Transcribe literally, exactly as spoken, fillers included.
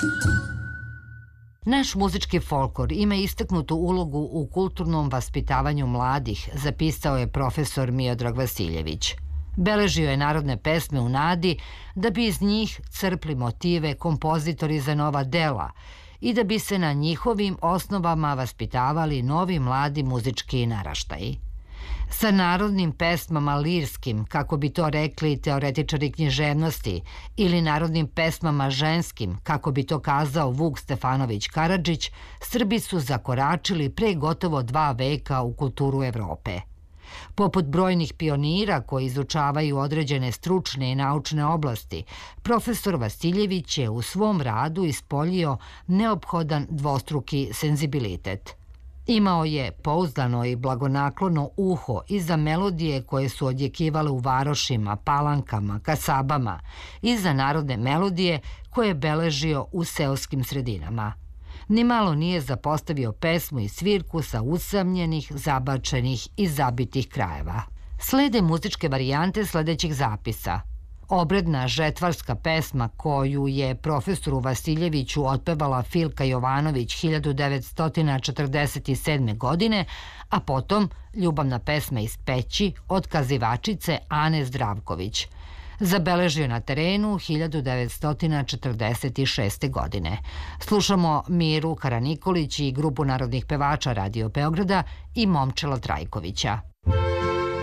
Naš muzički folklor ima istaknutu ulogu u kulturnom vaspitavanju mladih, zapisao je profesor Miodrag Vasiljević. Beležio je narodne pesme u nadi da bi iz njih crpli motive kompozitori za nova dela i da bi se na njihovim osnovama vaspitavali novi mladi muzički naraštaji. Sa narodnim pesmama lirskim, kako bi to rekli teoretičari književnosti, ili narodnim pesmama ženskim, kako bi to kazao Vuk Stefanović Karadžić, Srbi su zakoračili pre gotovo dva veka u kulturu Evrope. Poput brojnih pionira koji izučavaju određene stručne i naučne oblasti, profesor Vasiljević je u svom radu ispoljio neophodan dvostruki senzibilitet. Imao je pouzdano i blagonaklono uho i za melodije koje su odjekivale u varošima, palankama, kasabama i za narodne melodije koje je beležio u seoskim sredinama. Nimalo nije zapostavio pesmu i svirku sa usamljenih, zabačenih i zabitih krajeva. Slede muzičke varijante sledećih zapisa. Obredna žetvarska pesma koju je profesoru Vasiljeviću otpevala Filka Jovanović hiljadu devetsto četrdeset sedme. godine, a potom ljubavna pesma iz Peći od kazivačice Ane Zdravković. Zabeležio na terenu hiljadu devetsto četrdeset šeste. godine. Slušamo Miru Karanikolić i grupu narodnih pevača Radio Beograda i Momčila Trajkovića.